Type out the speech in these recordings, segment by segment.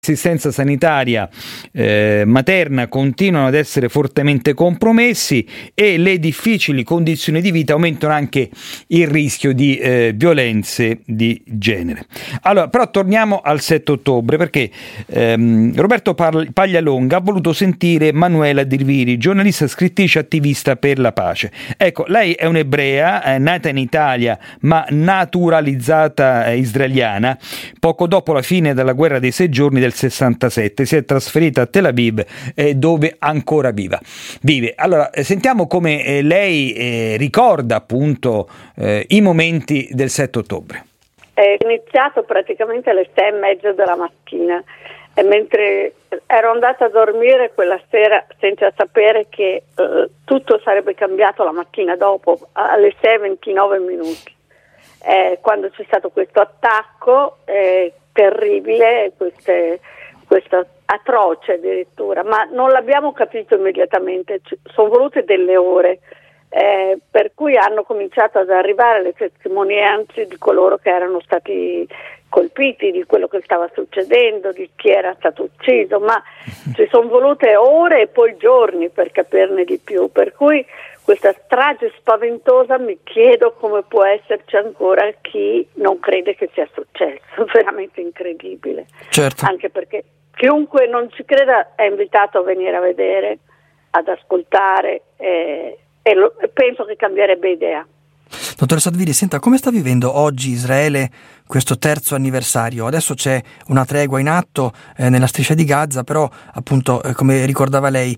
l'assistenza sanitaria materna continuano ad essere fortemente compromessi e le difficili condizioni di vita aumentano anche il rischio di violenze di genere. Allora, però torniamo al 7 ottobre perché Roberto Paglialonga ha voluto sentire Manuela Dirviri, giornalista, scrittrice, attivista per la pace. Ecco, lei è un'ebrea nata in Italia ma naturalizzata israeliana. Poco dopo la fine della guerra dei 6 giorni del 67 si è trasferita a Tel Aviv, dove ancora vive. Allora, sentiamo come lei ricorda appunto i momenti del 7 ottobre. È iniziato praticamente alle 6:30 della mattina e mentre ero andata a dormire quella sera senza sapere che tutto sarebbe cambiato la mattina dopo alle 6:29 quando c'è stato questo attacco terribile, questo atroce addirittura, ma non l'abbiamo capito immediatamente, sono volute delle ore, per cui hanno cominciato ad arrivare le testimonianze di coloro che erano stati colpiti, di quello che stava succedendo, di chi era stato ucciso, ma ci sono volute ore e poi giorni per capirne di più, per cui questa strage spaventosa mi chiedo come può esserci ancora chi non crede che sia successo, veramente incredibile. Certo. Anche perché chiunque non ci creda è invitato a venire a vedere, ad ascoltare e penso che cambierebbe idea. Dottoressa Dirviri, senta, come sta vivendo oggi Israele questo 3° anniversario? Adesso c'è una tregua in atto nella striscia di Gaza, però appunto come ricordava lei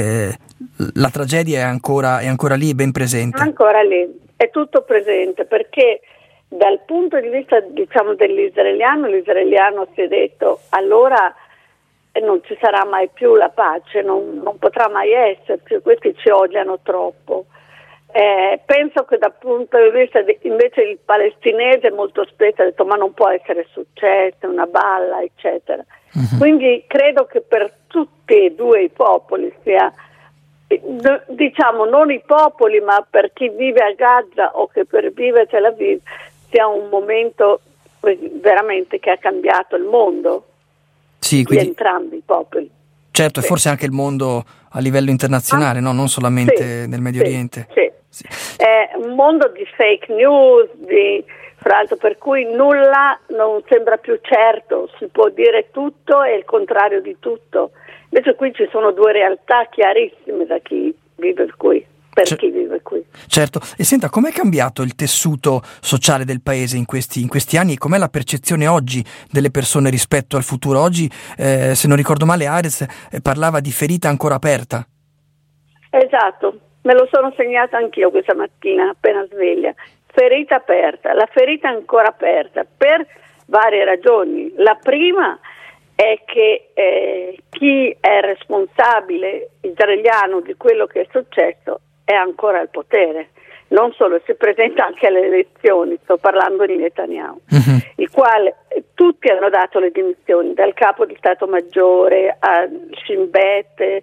la tragedia è ancora lì, ben presente. Ancora lì, è tutto presente, perché dal punto di vista dell'israeliano, l'israeliano si è detto allora non ci sarà mai più la pace, non potrà mai esserci, questi ci odiano troppo. Penso che dal punto di vista invece il palestinese molto spesso ha detto ma non può essere successo, è una balla, eccetera. Uh-huh. Quindi credo che per tutti e due i popoli sia, diciamo non i popoli, ma per chi vive a Gaza o che per vive a Tel Aviv sia un momento veramente che ha cambiato il mondo, sì, quindi, di entrambi i popoli. Certo, sì. E forse anche il mondo a livello internazionale, no? Non solamente nel Medio Oriente. Sì. È un mondo di fake news, fra l'altro, per cui nulla non sembra più certo, si può dire tutto e il contrario di tutto. Invece qui ci sono due realtà chiarissime da chi vive qui, chi vive qui. Certo, e senta, com'è cambiato il tessuto sociale del paese in questi anni e com'è la percezione oggi delle persone rispetto al futuro? Oggi, se non ricordo male, Ares parlava di ferita ancora aperta. Esatto. Me lo sono segnata anch'io questa mattina appena sveglia. Ferita aperta, la ferita è ancora aperta per varie ragioni. La prima è che chi è responsabile israeliano di quello che è successo è ancora al potere. Non solo, si presenta anche alle elezioni, sto parlando di Netanyahu, il quale tutti hanno dato le dimissioni, dal capo di Stato Maggiore a Shin Bet,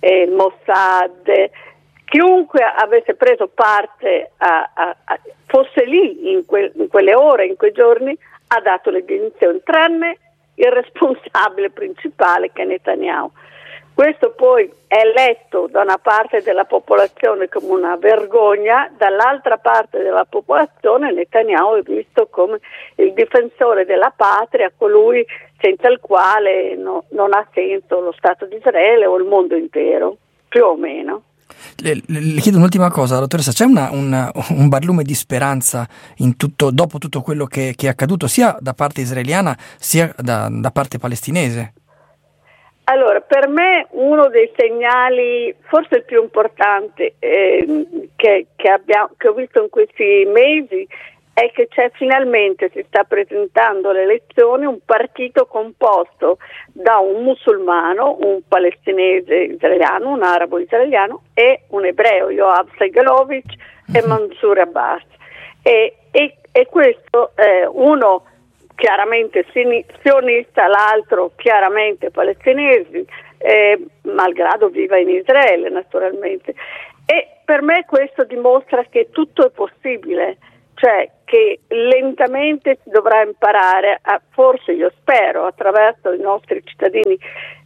Mossad. Chiunque avesse preso parte, fosse lì in quelle ore, in quei giorni, ha dato le dimissioni, tranne il responsabile principale che è Netanyahu. Questo poi è letto da una parte della popolazione come una vergogna, dall'altra parte della popolazione Netanyahu è visto come il difensore della patria, colui senza il quale non ha senso lo Stato di Israele o il mondo intero, più o meno. Le chiedo un'ultima cosa, dottoressa, c'è un barlume di speranza dopo tutto quello che è accaduto sia da parte israeliana sia da parte palestinese? Allora, per me uno dei segnali, forse il più importante che ho visto in questi mesi è che si sta presentando alle elezioni un partito composto da un musulmano, un palestinese israeliano, un arabo israeliano e un ebreo, Yoav Seigelovic e Mansour Abbas. E questo uno chiaramente sionista, l'altro chiaramente palestinese, malgrado viva in Israele naturalmente. E per me questo dimostra che tutto è possibile. cioè che lentamente si dovrà imparare, forse io spero, attraverso i nostri cittadini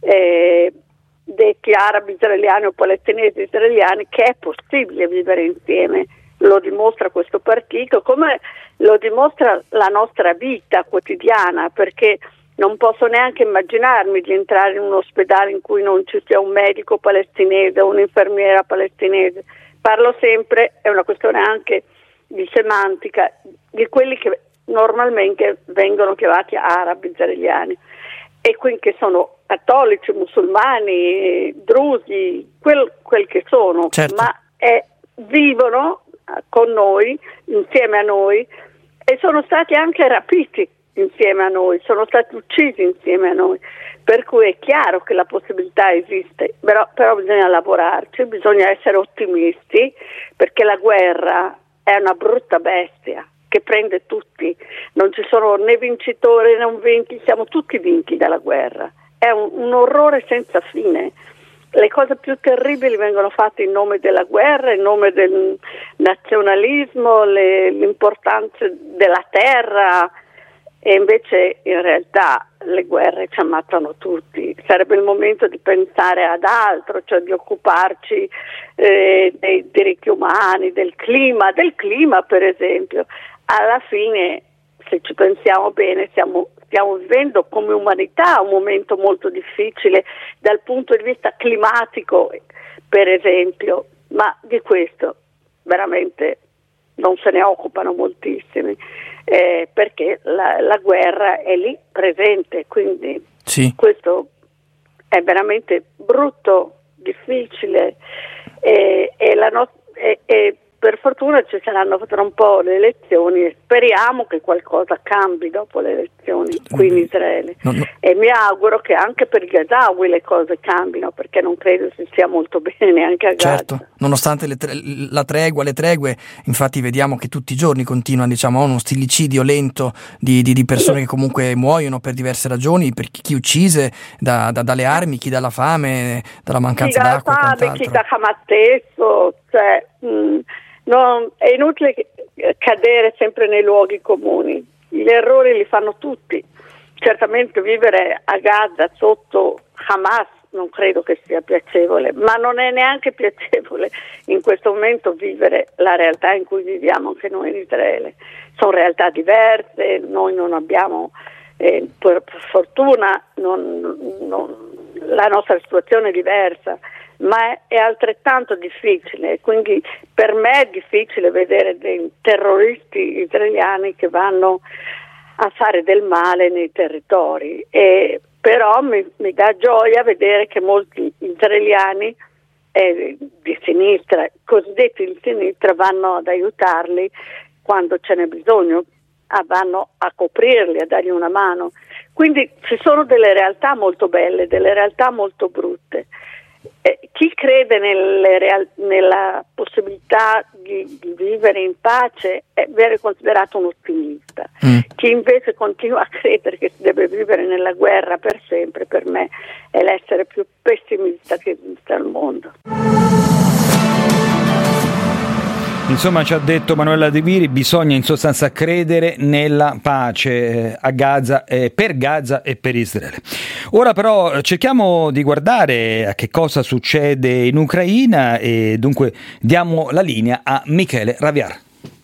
detti arabi israeliani o palestinesi israeliani, che è possibile vivere insieme. Lo dimostra questo partito, come lo dimostra la nostra vita quotidiana, perché non posso neanche immaginarmi di entrare in un ospedale in cui non ci sia un medico palestinese o un'infermiera palestinese. Parlo sempre, è una questione anche di semantica, di quelli che normalmente vengono chiamati arabi israeliani, e quindi che sono cattolici, musulmani, drusi, quel che sono, certo. Ma vivono con noi, insieme a noi, e sono stati anche rapiti insieme a noi, sono stati uccisi insieme a noi, per cui è chiaro che la possibilità esiste, però bisogna lavorarci, bisogna essere ottimisti, perché la guerra è una brutta bestia che prende tutti, non ci sono né vincitori né non vinti, siamo tutti vinti dalla guerra, è un orrore senza fine. Le cose più terribili vengono fatte in nome della guerra, in nome del nazionalismo, l'importanza della terra, e invece in realtà le guerre ci ammazzano tutti. Sarebbe il momento di pensare ad altro, cioè di occuparci dei diritti umani, del clima per esempio. Alla fine, se ci pensiamo bene, stiamo vivendo come umanità un momento molto difficile dal punto di vista climatico, per esempio, ma di questo veramente non se ne occupano moltissimi, perché la guerra è lì presente, quindi sì. Questo è veramente brutto, difficile, e per fortuna ci saranno tra un po' le elezioni e speriamo che qualcosa cambi dopo le elezioni qui in Israele. No. E mi auguro che anche per i Gazawi le cose cambino, perché non credo si stia molto bene neanche a Gaza. Certo, nonostante le tregue, infatti vediamo che tutti i giorni continua, uno stillicidio lento di persone che comunque muoiono per diverse ragioni, per chi uccise dalle armi, chi dalla fame, dalla mancanza d'acqua e quant'altro. Chi da Hamas stesso, cioè è inutile cadere sempre nei luoghi comuni, gli errori li fanno tutti. Certamente vivere a Gaza sotto Hamas non credo che sia piacevole, ma non è neanche piacevole in questo momento vivere la realtà in cui viviamo anche noi in Israele. Sono realtà diverse, noi non abbiamo, per fortuna, la nostra situazione è diversa, ma è altrettanto difficile, quindi per me è difficile vedere dei terroristi israeliani che vanno a fare del male nei territori, però mi dà gioia vedere che molti israeliani di sinistra, cosiddetti di sinistra, vanno ad aiutarli quando ce n'è bisogno, vanno a coprirli, a dargli una mano. Quindi ci sono delle realtà molto belle, delle realtà molto brutte. Chi crede nella possibilità di vivere in pace viene considerato un ottimista. Chi invece continua a credere che si deve vivere nella guerra per sempre, per me è l'essere più pessimista che esista al mondo. Insomma, ci ha detto Manuela De Viri, bisogna in sostanza credere nella pace a Gaza, per Gaza e per Israele. Ora però cerchiamo di guardare a che cosa succede in Ucraina e dunque diamo la linea a Michele Raviar.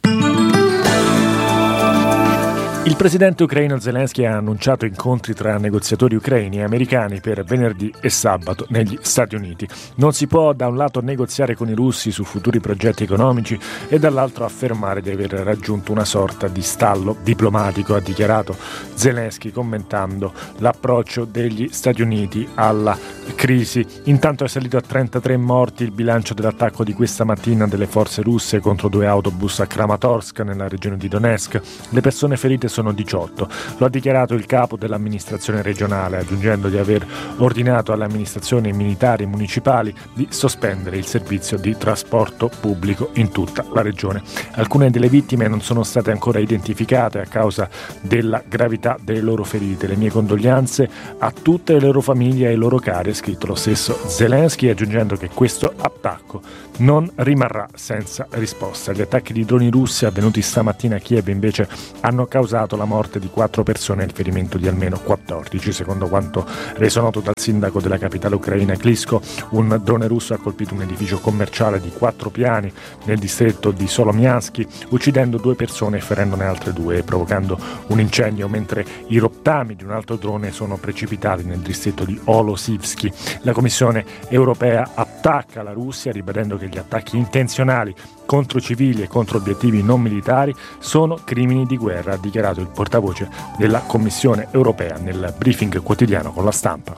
Il presidente ucraino Zelensky ha annunciato incontri tra negoziatori ucraini e americani per venerdì e sabato negli Stati Uniti. Non si può da un lato negoziare con i russi su futuri progetti economici e dall'altro affermare di aver raggiunto una sorta di stallo diplomatico, ha dichiarato Zelensky commentando l'approccio degli Stati Uniti alla crisi. Intanto è salito a 33 morti il bilancio dell'attacco di questa mattina delle forze russe contro 2 autobus a Kramatorsk nella regione di Donetsk. Le persone ferite sono 18. Lo ha dichiarato il capo dell'amministrazione regionale, aggiungendo di aver ordinato alle amministrazioni militari e municipali di sospendere il servizio di trasporto pubblico in tutta la regione. Alcune delle vittime non sono state ancora identificate a causa della gravità delle loro ferite. Le mie condoglianze a tutte le loro famiglie e ai loro cari, ha scritto lo stesso Zelensky, aggiungendo che questo attacco non rimarrà senza risposta. Gli attacchi di droni russi avvenuti stamattina a Kiev invece hanno causato la morte di 4 persone e il ferimento di almeno 14. Secondo quanto reso noto dal sindaco della capitale ucraina Klitschko, un drone russo ha colpito un edificio commerciale di 4 piani nel distretto di Solomianski, uccidendo 2 persone e ferendone altre 2 e provocando un incendio, mentre i rottami di un altro drone sono precipitati nel distretto di Olosivsky. La Commissione europea attacca la Russia, ribadendo che gli attacchi intenzionali contro civili e contro obiettivi non militari sono crimini di guerra, ha dichiarato il portavoce della Commissione europea nel briefing quotidiano con la Stampa.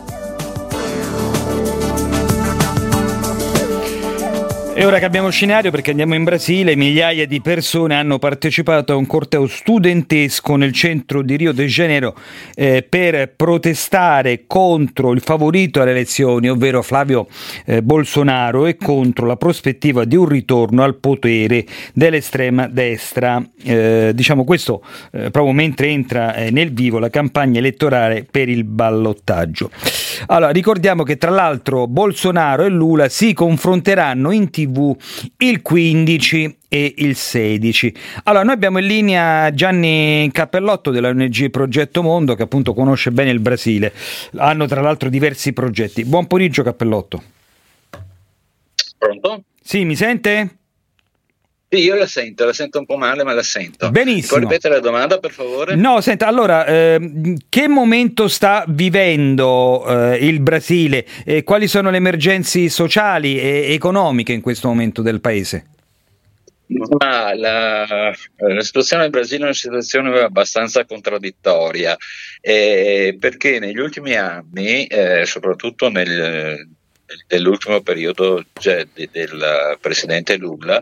E ora cambiamo scenario perché andiamo in Brasile. Migliaia di persone hanno partecipato a un corteo studentesco nel centro di Rio de Janeiro per protestare contro il favorito alle elezioni, ovvero Flavio Bolsonaro, e contro la prospettiva di un ritorno al potere dell'estrema destra. Diciamo questo proprio mentre entra nel vivo la campagna elettorale per il ballottaggio. Allora, ricordiamo che tra l'altro Bolsonaro e Lula si confronteranno in TV il 15 e il 16. Allora, noi abbiamo in linea Gianni Cappellotto della ONG Progetto Mondo, che appunto conosce bene il Brasile. Hanno tra l'altro diversi progetti. Buon pomeriggio, Cappellotto. Pronto? Sì, mi sente? Sì, io la sento un po' male, ma la sento. Benissimo. Puoi ripetere la domanda, per favore? No, senta, allora, che momento sta vivendo il Brasile? Quali sono le emergenze sociali e economiche in questo momento del paese? Ma la situazione del Brasile è una situazione abbastanza contraddittoria, perché negli ultimi anni, soprattutto nell'ultimo periodo del presidente Lula,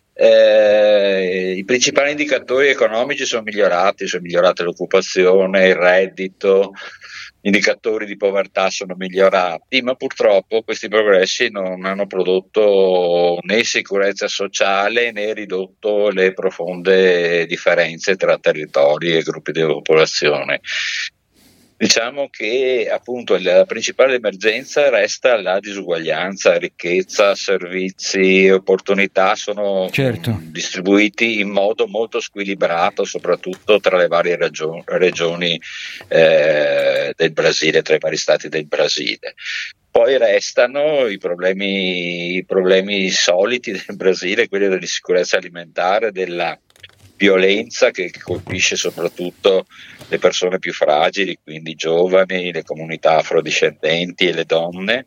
i principali indicatori economici sono migliorate l'occupazione, il reddito, gli indicatori di povertà sono migliorati, ma purtroppo questi progressi non hanno prodotto né sicurezza sociale né ridotto le profonde differenze tra territori e gruppi di popolazione. Diciamo che appunto la principale emergenza resta la disuguaglianza, ricchezza, servizi, opportunità sono distribuiti in modo molto squilibrato, soprattutto tra le varie regioni del Brasile, tra i vari stati del Brasile. Poi restano i problemi soliti del Brasile, quelli dell'insicurezza alimentare, della violenza che colpisce soprattutto le persone più fragili, quindi i giovani, le comunità afrodiscendenti e le donne,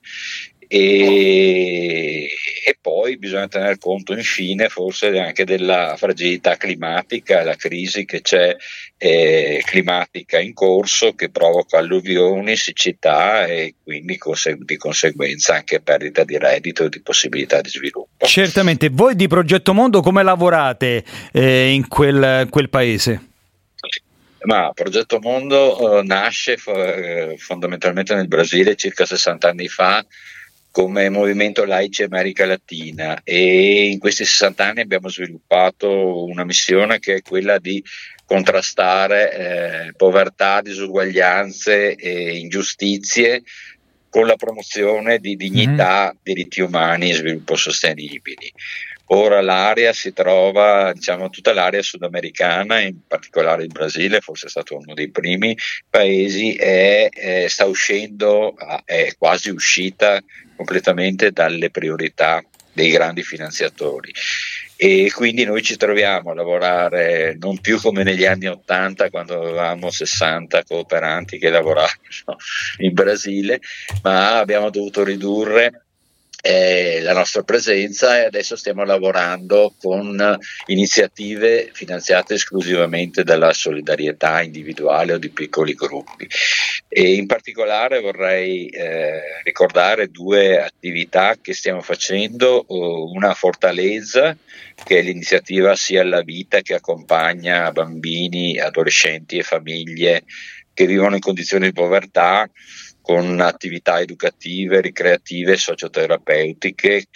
e poi bisogna tener conto infine forse anche della fragilità climatica, la crisi che c'è climatica in corso, che provoca alluvioni, siccità e quindi di conseguenza anche perdita di reddito e di possibilità di sviluppo. Certamente. Voi di Progetto Mondo come lavorate in quel paese? Ma Progetto Mondo nasce fondamentalmente nel Brasile circa 60 anni fa come movimento Laici America Latina, e in questi 60 anni abbiamo sviluppato una missione che è quella di contrastare povertà, disuguaglianze e ingiustizie con la promozione di dignità, diritti umani e sviluppo sostenibili. Ora l'area si trova, tutta l'area sudamericana, in particolare il Brasile, forse è stato uno dei primi paesi, sta uscendo, è quasi uscita completamente dalle priorità dei grandi finanziatori. E quindi noi ci troviamo a lavorare non più come negli anni 80, quando avevamo 60 cooperanti che lavoravano in Brasile, ma abbiamo dovuto ridurre la nostra presenza, e adesso stiamo lavorando con iniziative finanziate esclusivamente dalla solidarietà individuale o di piccoli gruppi. E in particolare vorrei ricordare due attività che stiamo facendo, una a Fortaleza, che è l'iniziativa Sia alla Vita, che accompagna bambini, adolescenti e famiglie che vivono in condizioni di povertà con attività educative, ricreative, socioterapeutiche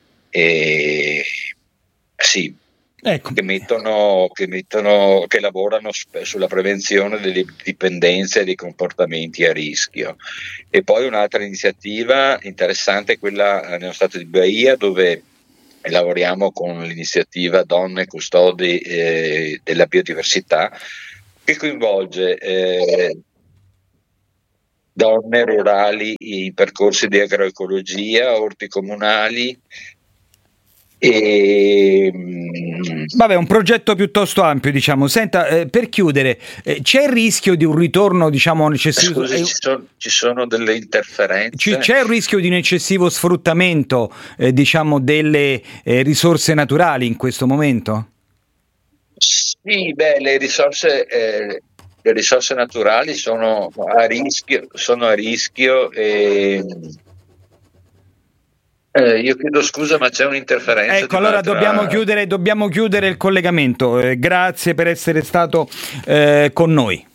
sì, ecco. che lavorano sulla prevenzione delle dipendenze e dei comportamenti a rischio. E poi un'altra iniziativa interessante è quella nello stato di Bahia, dove lavoriamo con l'iniziativa Donne Custodi della Biodiversità, che coinvolge donne rurali in percorsi di agroecologia, orti comunali. Vabbè, un progetto piuttosto ampio, diciamo. Senta, per chiudere, c'è il rischio di un ritorno, diciamo, eccessivo? Scusi, ci sono delle interferenze. C'è il rischio di un eccessivo sfruttamento, diciamo, delle risorse naturali in questo momento? Sì, le risorse naturali sono a rischio e io chiedo scusa, ma c'è un'interferenza. Ecco, allora dobbiamo chiudere il collegamento. Grazie per essere stato con noi.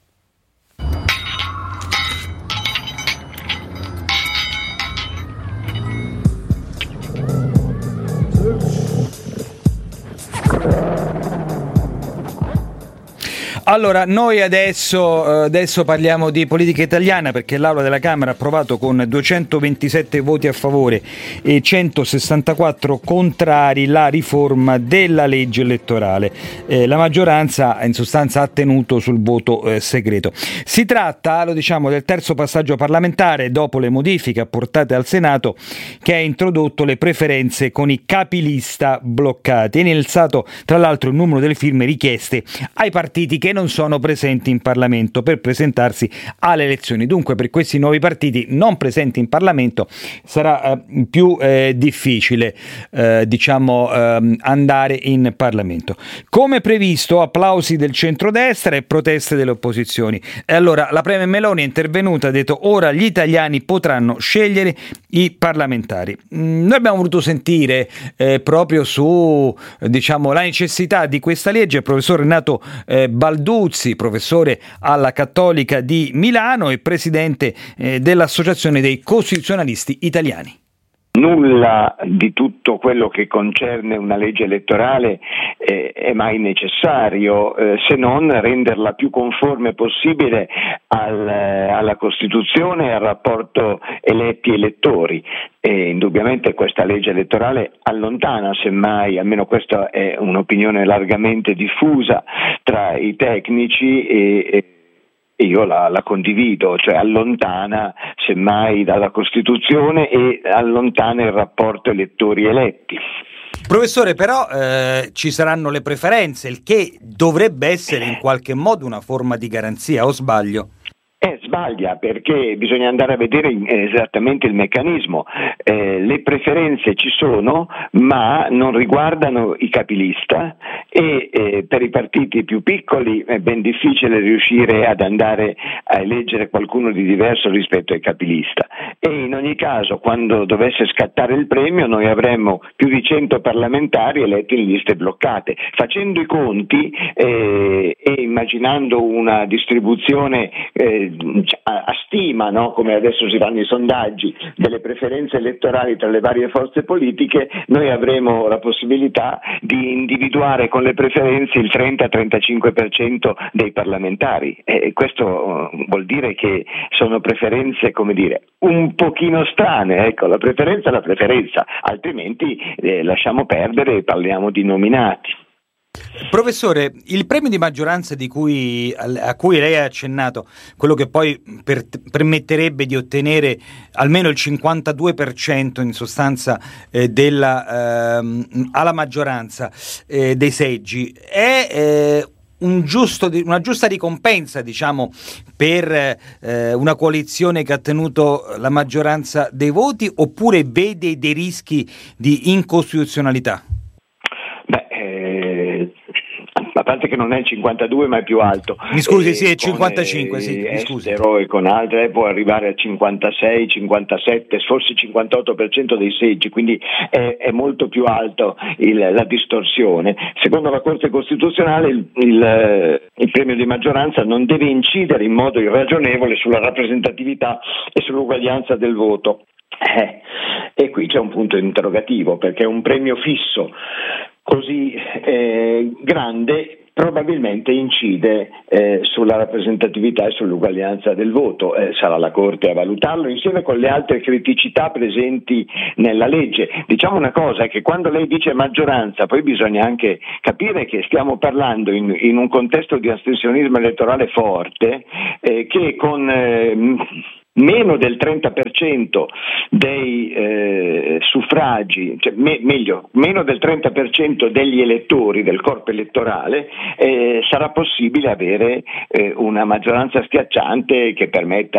Allora, noi adesso parliamo di politica italiana, perché l'Aula della Camera ha approvato con 227 voti a favore e 164 contrari la riforma della legge elettorale. La maggioranza in sostanza ha tenuto sul voto segreto. Si tratta, lo diciamo, del terzo passaggio parlamentare dopo le modifiche apportate al Senato, che ha introdotto le preferenze con i capilista bloccati e innalzato tra l'altro il numero delle firme richieste ai partiti che non sono presenti in Parlamento per presentarsi alle elezioni. Dunque, per questi nuovi partiti non presenti in Parlamento sarà più difficile andare in Parlamento. Come previsto, applausi del centrodestra e proteste delle opposizioni. E allora la Premier Meloni è intervenuta, ha detto: ora gli italiani potranno scegliere i parlamentari. Noi abbiamo voluto sentire proprio su la necessità di questa legge il professor Renato Balduzzi, professore alla Cattolica di Milano e presidente dell'Associazione dei Costituzionalisti Italiani. Nulla di tutto quello che concerne una legge elettorale è mai necessario, se non renderla più conforme possibile alla Costituzione e al rapporto eletti-elettori. E indubbiamente questa legge elettorale allontana, semmai, almeno questa è un'opinione largamente diffusa tra i tecnici e io la condivido, cioè allontana semmai dalla Costituzione e allontana il rapporto elettori-eletti. Professore, però ci saranno le preferenze, il che dovrebbe essere in qualche modo una forma di garanzia, o sbaglio? Sbaglia, perché bisogna andare a vedere esattamente il meccanismo. Le preferenze ci sono, ma non riguardano i capilista e per i partiti più piccoli è ben difficile riuscire ad andare a eleggere qualcuno di diverso rispetto ai capilista. E in ogni caso, quando dovesse scattare il premio, noi avremmo più di 100 parlamentari eletti in liste bloccate. Facendo i conti e immaginando una distribuzione a stima, no? Come adesso si fanno i sondaggi, delle preferenze elettorali tra le varie forze politiche, noi avremo la possibilità di individuare con le preferenze il 30-35% dei parlamentari. Questo vuol dire che sono preferenze, come dire, un pochino strane. Ecco, la preferenza è la preferenza, altrimenti lasciamo perdere e parliamo di nominati. Professore, il premio di maggioranza a cui lei ha accennato, quello che poi permetterebbe di ottenere almeno il 52% in sostanza alla maggioranza dei seggi, è una giusta ricompensa, diciamo, per una coalizione che ha ottenuto la maggioranza dei voti, oppure vede dei rischi di incostituzionalità? a parte che non è il 52 ma è più alto. Mi scusi, sì, è 55, sì, mi scusi. E con altre può arrivare al 56, 57, forse 58% dei seggi, quindi è molto più alto la distorsione. Secondo la Corte Costituzionale il premio di maggioranza non deve incidere in modo irragionevole sulla rappresentatività e sull'uguaglianza del voto. E qui c'è un punto interrogativo, perché un premio fisso così grande probabilmente incide sulla rappresentatività e sull'uguaglianza del voto. Sarà la Corte a valutarlo insieme con le altre criticità presenti nella legge. Diciamo una cosa, che quando lei dice maggioranza poi bisogna anche capire che stiamo parlando in un contesto di astensionismo elettorale forte, che con meno del 30% dei suffragi, cioè meno del 30% degli elettori del corpo elettorale, sarà possibile avere una maggioranza schiacciante che permetta